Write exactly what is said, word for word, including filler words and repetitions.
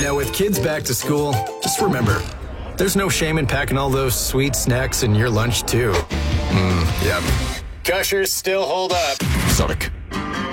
You know, with kids back to school, just remember, there's no shame in packing all those sweet snacks in your lunch, too. Mmm, yum. Gushers still hold up. Sonic.